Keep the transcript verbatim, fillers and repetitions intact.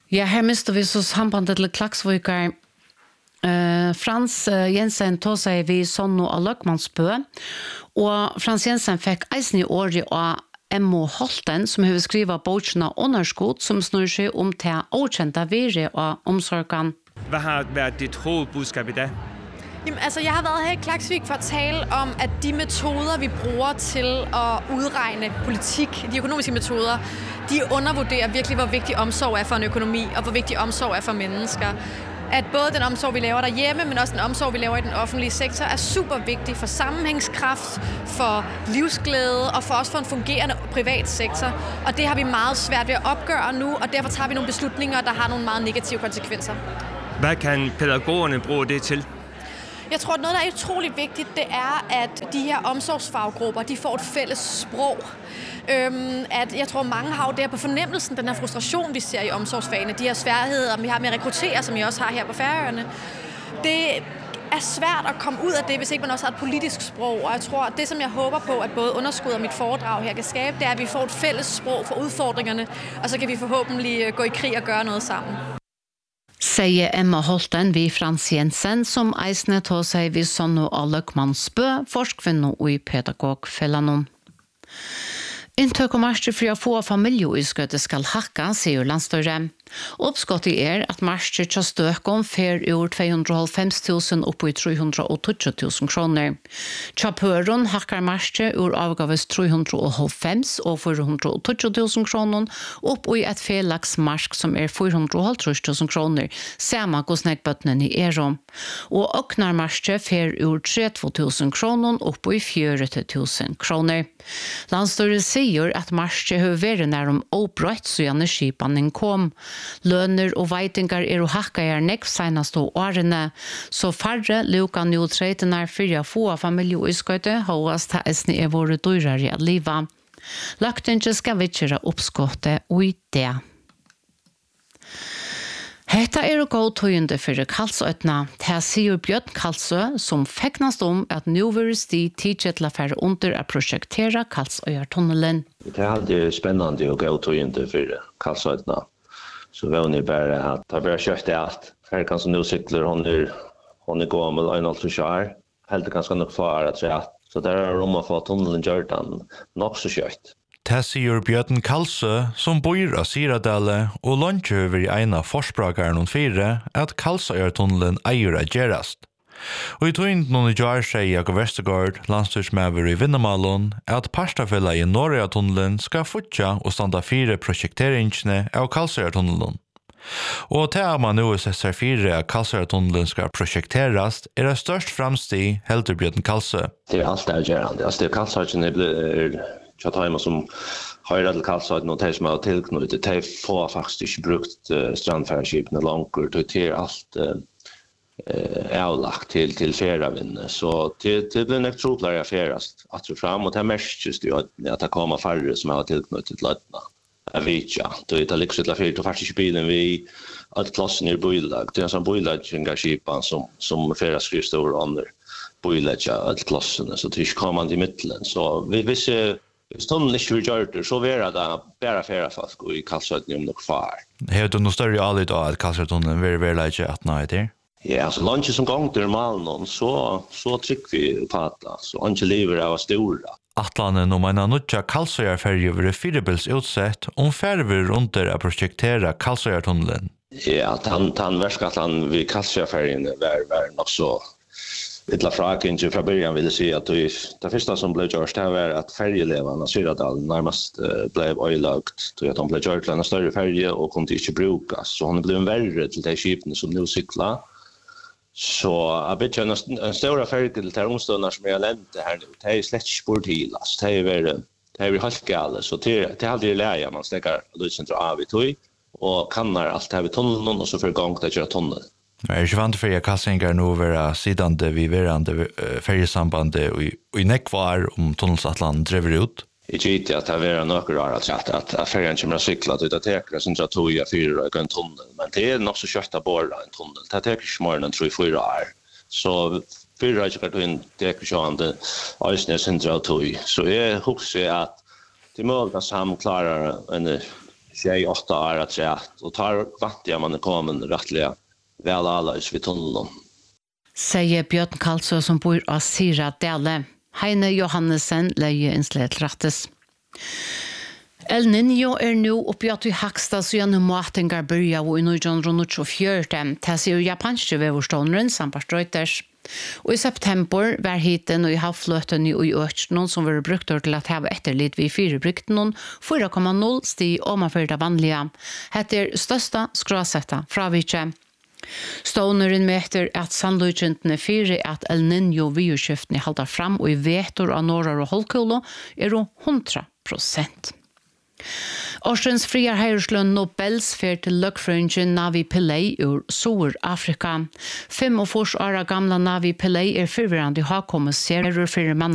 Ja, her mister vi så sambandet til Klaksvøyker. Uh, Frans uh, Jensen tog seg vi sånn og Løkmannsbø, og Frans Jensen fikk eisen i året av M O Holten, som har skrivet bøkene Underskudd, som snur seg om til åkjente virre og omsorgen. Hvad har været dit hovedbudskab i dag? Jamen, altså, jeg har været her i Klaksvik for at tale om, at de metoder, vi bruger til at udregne politik, de økonomiske metoder, de undervurderer virkelig, hvor vigtig omsorg er for en økonomi, og hvor vigtig omsorg er for mennesker. At både den omsorg, vi laver derhjemme, men også den omsorg, vi laver i den offentlige sektor, er super vigtig for sammenhængskraft, for livsglæde og for også for en fungerende privat sektor. Og det har vi meget svært ved at opgøre nu, og derfor tager vi nogle beslutninger, der har nogle meget negative konsekvenser. Hvad kan pædagogerne bruge det til? Jeg tror, at noget, der er utroligt vigtigt, det er, at de her omsorgsfaggrupper, de får et fælles sprog. Øhm, at jeg tror, mange har jo der på fornemmelsen, den her frustration, vi ser i omsorgsfagene, de her sværheder, vi har med at rekruttere, som vi også har her på Færøerne. Det er svært at komme ud af det, hvis ikke man også har et politisk sprog. Og jeg tror, at det, som jeg håber på, at både Underskud og mit foredrag her kan skabe, det er, at vi får et fælles sprog for udfordringerne, og så kan vi forhåbentlig gå i krig og gøre noget sammen. Sier Emma Holten vi Frans Jensen, som eisne tog seg vi Sonno og Løkmannsbø, forskvinno og i pedagogfellanon. Inntøk og marsjer for å få familieuiskøte skal hakka, sier landstøyre. Oppskottet er at marsjer til støkken fer ur to hundre og halvfems tusen opp i tre hundre og tjue tusen kroner. Tjapøren hakkar marsjer ur avgaves tre hundre og halvfems og fire hundre og tjue tusen kroner opp i et felags marsk som er fire hundre og halvtreds tusen kroner, samme gosnekbøttene i Erom. Og oknar marsjer fer ur tretti tusen kroner opp i fjorti tusen kroner. Landstøyre sier at marsjer har vært nærom opprøtt så gjerne skipanen kom. Lønner og veitingar er å hakka her nekv senast og årene, så færre luka nu treitenar fyrir få familie og iskøyte hovast ta esni er våre dyrare at liva. Løktinge skal vitjera oppskottet og i det. Hetta er og god tøyende for Kalsøytna. Det sier Bjørn Kalsø, som feknast om at nu vil sti tidset til å fære under å prosjektera Kalsøyartunnelen. Det er alltid spennende og god tøyende for Kalsøytna. Så var ni bara att ta bara kört allt. Här kan så nu cyklar hon är hon är gammal en alltså kör. Helt ganska nog fara tror jag. Så där är rum att få tunneln Jordan nog så kört. Tessier Bjørn Kalsø, som bor av Siradale og luncher i en av forsprageren og fire, at Kalsøyartunnelen eier å gjerast. Og i tøynt noen i jar sier Jakob Vestergaard, landstyrsmæver i Vinnamalon, at parstafella i Norra-tunnelen skal futja og standa fire prosjekteringene av Kalsøyartunnelen. Og til at man nå er sett fire at Kalsøyartunnelen skal prosjekterast, er det størst framstig heldur Bjørn Kalsø. Det er alt avgjørende. Altså, det er Kalsøyartunnelen er tjataimer som høyre til Kalsøyartunnelen og de som har tilknyttet. De får faktisk ikke brukt uh, strandfærskipene langer. Det er alt uh, eh avlagt till till färravinne så till till den extroplare affärast att så fram och det mest ju att det kommer färre som har tillknutet lättna. Jag vet ja, då är det liksom till affär då faktiskt bilen vi att klassen är boilag. Det är som boilag skipan som som färraskrivstor och andra boilag att klassen så det kommer man i mitten så vi vi ser stånden ikke gjør så vil det bare fære folk i Kalsøyten om noe far. Har du noe større allit av at Kalsøytunnelen vil være leie at nå er det? Ja, altså lunch som gång til malen så så trykker vi på det. Så ikke lever av stora. Atlanen om en nutja Kalsøyarferje vil firebils utsett om færver under å prosjektera Kalsøyartunnelen. Ja, han han verskatlan vi Kalsøyarferjen var var nok så Littla fraken fra början ville si at det första som blev gjort det var att färjelevarna i Syradalen närmast uh, blev öjlagt. Då att de blev gjort en större färje och kunde inte brukas. Så hon blev värre till de skipen som nu cyklar. Så jag vet en, en stora färje till de omståndar som jag nämnde här nu. Det är slett spår till. Alltså, det är väl det är helt galet. Så det, det är aldrig läge man stäcker lutsen av i tog och kannar allt här vid tunneln och så för igång att göra tunnel. Jeg er ikke vant for at kassingar nå være sidande vi verande ferjesambandet og i nekvar om tunnelsatland driver ut? Jeg vet at det er noe rart at, at, at ferjen kommer å sykla til det teker som jeg tog i fyra og en tunnel, men det er nok så kjøtt av båda en tunnel. Det teker ikke mer enn tror jeg fyra år. Så fyra er ikke inn teker kjønne Øysnes hundra og tog. Så jeg husker at de mål kan samklarer en tjej åtta år att säga och tar vatten man är kommen rättliga väl alla is vid tunneln. Säger Björn Karlsson som bor av Sira Dale. Heine Johannesen leie innslet rattes. El Niño er nu oppi at vi haksta så gjennom matingar byrja og i nitjan tjuefjørt. Det sier japanske veverstånderen Sampars Reuters. Og i september var hiten og i havfløten i økene som var brukt til at hava etterlitt vi fire brukten fyra komma noll sti omanfyrda vanliga. Hette er størsta skrasetta fravikje. Ståneren meter at sannløykjentene fire at El Niño viuskiftene halda fram og i vetor av norrar og holkulo er jo hundra prosent. Årsens fria heiruslønn Nobels fer til løkfrøyngen Navi Pillay ur Sur-Afrika. Fem og fors åra gamla Navi Pillay er fyrverande havkommissarer for mann